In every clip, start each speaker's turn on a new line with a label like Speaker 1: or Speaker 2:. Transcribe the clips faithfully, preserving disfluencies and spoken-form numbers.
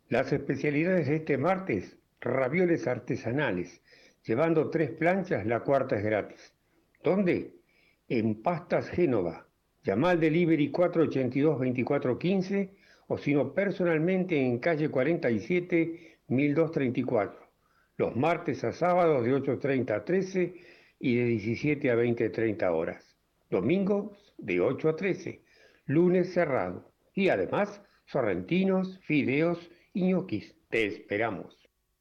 Speaker 1: Las especialidades de este martes, ravioles artesanales. Llevando tres planchas, la cuarta es gratis. ¿Dónde? En Pastas Génova. Llama al delivery cuatro ochenta y dos, veinticuatro quince o si no personalmente en calle cuarenta y siete, mil doscientos treinta y cuatro. Los martes a sábados de ocho treinta a trece y de diecisiete a veinte treinta horas. Domingos de ocho a trece. Lunes cerrado. Y además, sorrentinos, fideos y ñoquis. Te esperamos.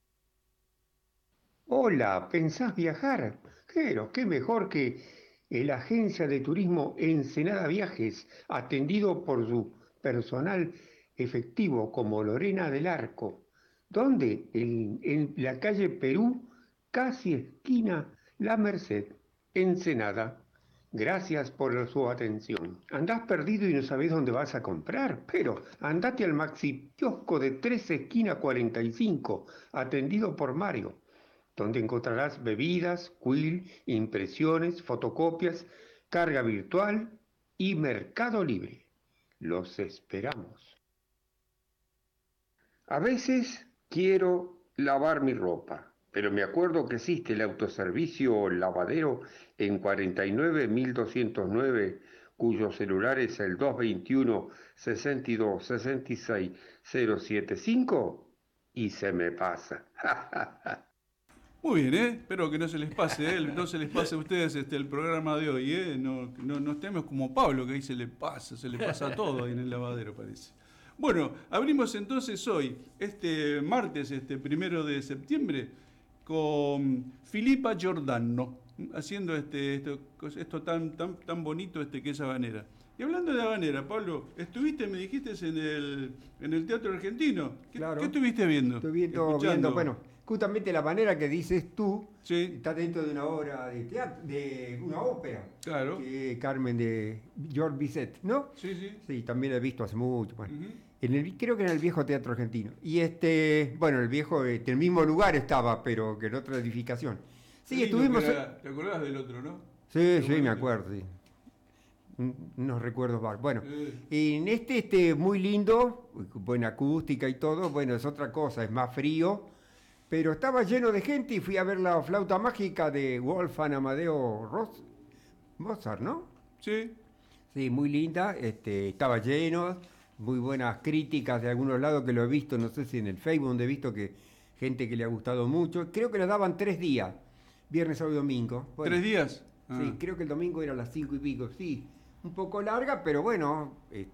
Speaker 1: Hola, ¿pensás viajar? Pero qué mejor que la agencia de turismo Ensenada Viajes, atendido por su personal efectivo como Lorena del Arco. ¿Dónde? En, en la calle Perú, casi esquina La Merced, Ensenada. Gracias por su atención. Andás perdido y no sabés dónde vas a comprar, pero andate al Maxi Kiosco de tres esquina cuarenta y cinco, atendido por Mario, donde encontrarás bebidas, quill, impresiones, fotocopias, carga virtual y Mercado Libre. Los esperamos. A veces quiero lavar mi ropa, pero me acuerdo que existe el autoservicio o lavadero en cuarenta y nueve mil doscientos nueve, cuyo celular es el dos veintiuno, sesenta y dos, sesenta y seis, cero setenta y cinco y se me pasa.
Speaker 2: Muy bien, ¿eh? Espero que no se les pase, ¿eh? No se les pase a ustedes este, el programa de hoy, ¿eh? No, no, no estemos como Pablo, que ahí se le pasa, se le pasa todo ahí en el lavadero, parece. Bueno, abrimos entonces hoy, este martes, este primero de septiembre, con Filipa Giordano, haciendo este, esto, esto tan, tan, tan bonito este, que es habanera. Y hablando de habanera, Pablo, estuviste, me dijiste, en el, en el Teatro Argentino. ¿Qué, qué
Speaker 3: Claro,
Speaker 2: estuviste viendo?
Speaker 3: estoy viendo, viendo,
Speaker 2: Escuchando.
Speaker 3: bueno, justamente la manera que dices tú
Speaker 2: Sí,
Speaker 3: está dentro de una obra de teatro, de una ópera,
Speaker 2: claro.
Speaker 3: que es Carmen de George Bizet, ¿no?
Speaker 2: Sí, sí.
Speaker 3: Sí, también la he visto hace mucho, bueno,
Speaker 2: Ujú.
Speaker 3: en el, creo que en el viejo Teatro Argentino. Y este, bueno, el viejo, este, en el mismo lugar estaba, pero que en otra edificación.
Speaker 2: Qué
Speaker 3: Sí,
Speaker 2: lindo que
Speaker 3: estuvimos, eh,
Speaker 2: era. ¿Te acordás del otro, no?
Speaker 3: sí,
Speaker 2: Qué
Speaker 3: sí, me
Speaker 2: bonito.
Speaker 3: acuerdo, sí. Un- unos recuerdos bar. Bueno,
Speaker 2: Eh,
Speaker 3: en este, este muy lindo, buena acústica y todo, bueno, es otra cosa, es más frío, pero estaba lleno de gente y fui a ver la flauta mágica de Wolfgang Amadeo Ros- Mozart, ¿no?
Speaker 2: sí.
Speaker 3: Sí, muy linda, este, estaba lleno, muy buenas críticas de algunos lados que lo he visto, no sé si en el Facebook donde he visto que gente que le ha gustado mucho, creo que la daban tres días, viernes, sábado y domingo, bueno,
Speaker 2: ¿Tres días?
Speaker 3: sí,
Speaker 2: Ah.
Speaker 3: creo que el domingo era a las cinco y pico, sí, un poco larga, pero bueno,